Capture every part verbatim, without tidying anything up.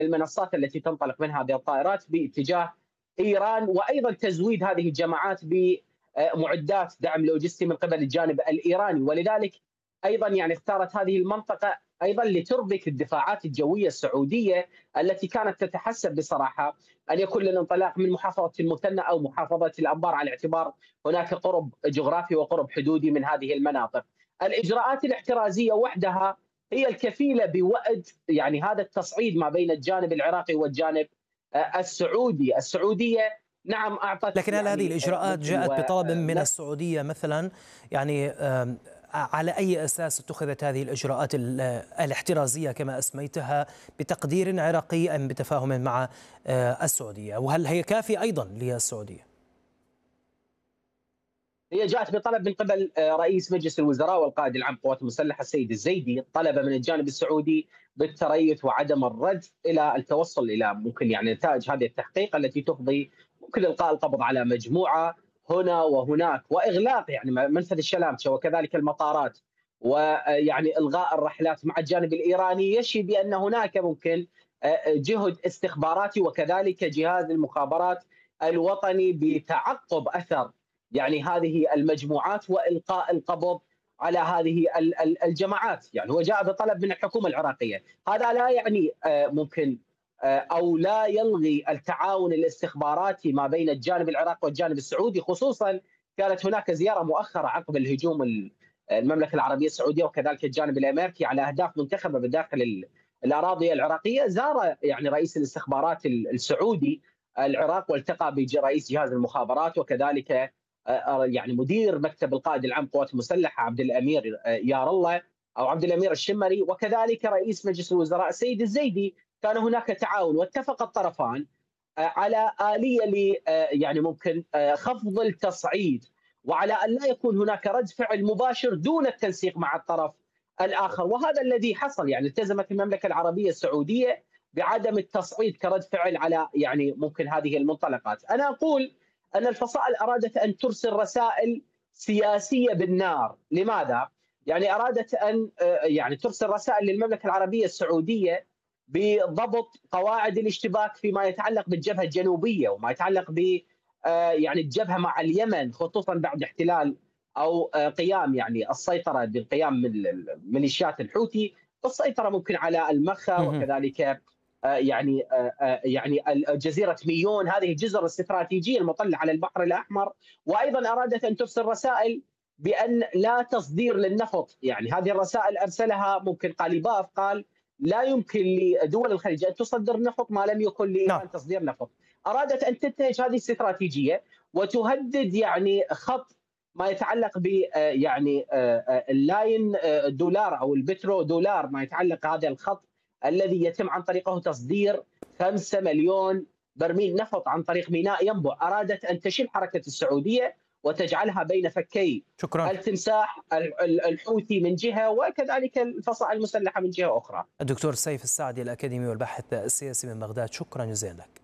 المنصات التي تنطلق منها هذه الطائرات باتجاه ايران، وايضا تزويد هذه الجماعات بمعدات دعم لوجستي من قبل الجانب الايراني. ولذلك ايضا يعني اختارت هذه المنطقه ايضا لتربك الدفاعات الجويه السعوديه التي كانت تتحسب بصراحه ان يكون الانطلاق من محافظه المثنى او محافظه الانبار، على اعتبار هناك قرب جغرافي وقرب حدودي من هذه المناطق. الاجراءات الاحترازيه وحدها هي الكفيله بوأد يعني هذا التصعيد ما بين الجانب العراقي والجانب السعودي. السعوديه نعم اعطت، لكن هل هذه يعني الإجراءات جاءت بطلب من و... السعودية مثلا؟ يعني على أي أساس اتخذت هذه الإجراءات الاحترازية كما أسميتها، بتقدير عراقي أم بتفاهم مع السعودية؟ وهل هي كافية أيضا للسعودية؟ هي جاءت بطلب من قبل رئيس مجلس الوزراء والقائد العام للقوات المسلحه السيد الزيدي، طلب من الجانب السعودي بالتريث وعدم الرد الى التوصل الى ممكن يعني نتائج هذه التحقيق التي تفضي ممكن القاء القبض على مجموعه هنا وهناك، واغلاق يعني منفذ الشلامشه وكذلك المطارات، ويعني الغاء الرحلات مع الجانب الايراني، يشي بان هناك ممكن جهد استخباراتي وكذلك جهاز المخابرات الوطني بتعقب اثر يعني هذه المجموعات والقاء القبض على هذه الجماعات. يعني هو جاء بطلب من الحكومه العراقيه، هذا لا يعني ممكن او لا يلغي التعاون الاستخباراتي ما بين الجانب العراقي والجانب السعودي، خصوصا كانت هناك زياره مؤخره عقب الهجوم المملكه العربيه السعوديه وكذلك الجانب الامريكي على اهداف منتخبه بداخل الاراضي العراقيه. زار يعني رئيس الاستخبارات السعودي العراق والتقى برئيس جهاز المخابرات وكذلك يعني مدير مكتب القائد العام للقوات المسلحه عبد الامير يار الله او عبد الامير الشمري، وكذلك رئيس مجلس الوزراء السيد الزيدي. كان هناك تعاون واتفق الطرفان على آلية ل يعني ممكن خفض التصعيد، وعلى ان لا يكون هناك رد فعل مباشر دون التنسيق مع الطرف الاخر، وهذا الذي حصل. يعني التزمت المملكه العربيه السعوديه بعدم التصعيد كرد فعل على يعني ممكن هذه المنطلقات. انا اقول أن الفصائل أرادت أن ترسل رسائل سياسية بالنار. لماذا؟ يعني أرادت أن يعني ترسل رسائل للمملكة العربية السعودية بضبط قواعد الاشتباك فيما يتعلق بالجبهة الجنوبية وما يتعلق ب يعني الجبهة مع اليمن، خصوصا بعد احتلال أو قيام يعني السيطرة بقيام من ميليشيات الحوثي والسيطرة ممكن على المخا وكذلك يعني يعني جزيره ميون، هذه الجزر الاستراتيجيه المطله على البحر الاحمر. وايضا ارادت ان ترسل رسائل بان لا تصدير للنفط. يعني هذه الرسائل ارسلها ممكن قاليباف، قال لا يمكن لدول الخليج ان تصدر نفط ما لم يكن لايران تصدير نفط. ارادت ان تنتهج هذه الاستراتيجيه وتهدد يعني خط ما يتعلق ب يعني اللاين دولار او البترو دولار، ما يتعلق هذا الخط الذي يتم عن طريقه تصدير خمسة مليون برميل نفط عن طريق ميناء ينبع. أرادت أن تشل حركة السعودية وتجعلها بين فكي شكرا. التمساح الحوثي من جهة وكذلك الفصائل المسلحة من جهة أخرى. الدكتور سيف السعدي الأكاديمي والباحث السياسي من بغداد، شكرا جزيلا لك.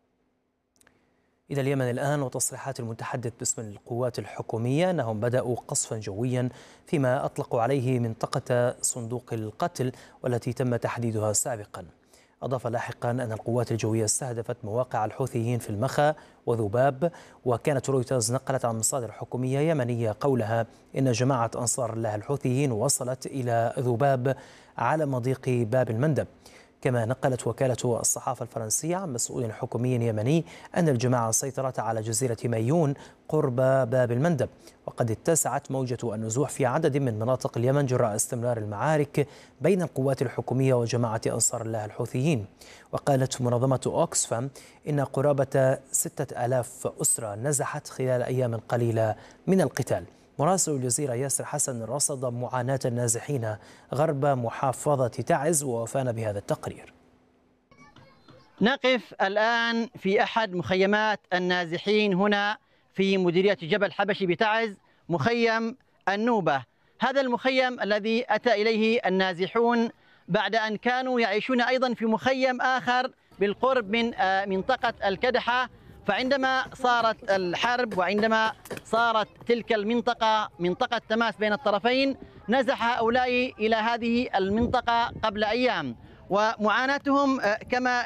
إلى اليمن الآن، وتصريحات المتحدث باسم القوات الحكومية أنهم بدأوا قصفا جويا فيما أطلقوا عليه منطقة صندوق القتل والتي تم تحديدها سابقا. أضاف لاحقا أن القوات الجوية استهدفت مواقع الحوثيين في المخا وذباب، وكانت رويترز نقلت عن مصادر حكومية يمنية قولها إن جماعة أنصار الله الحوثيين وصلت إلى ذباب على مضيق باب المندب. كما نقلت وكالة الصحافة الفرنسية عن مسؤول حكومي يمني أن الجماعة سيطرت على جزيرة ميون قرب باب المندب، وقد اتسعت موجة النزوح في عدد من مناطق اليمن جراء استمرار المعارك بين القوات الحكومية وجماعة أنصار الله الحوثيين. وقالت منظمة أوكسفام إن قرابة ستة آلاف أسرة نزحت خلال أيام قليلة من القتال. مراسل الجزيرة ياسر حسن رصد معاناة النازحين غرب محافظة تعز ووفانا بهذا التقرير. نقف الآن في أحد مخيمات النازحين هنا في مديرية جبل حبشي بتعز، مخيم النوبة. هذا المخيم الذي أتى إليه النازحون بعد أن كانوا يعيشون أيضا في مخيم آخر بالقرب من منطقة الكدحة، فعندما صارت الحرب وعندما صارت تلك المنطقة منطقة تماس بين الطرفين نزح هؤلاء إلى هذه المنطقة قبل أيام. ومعاناتهم كما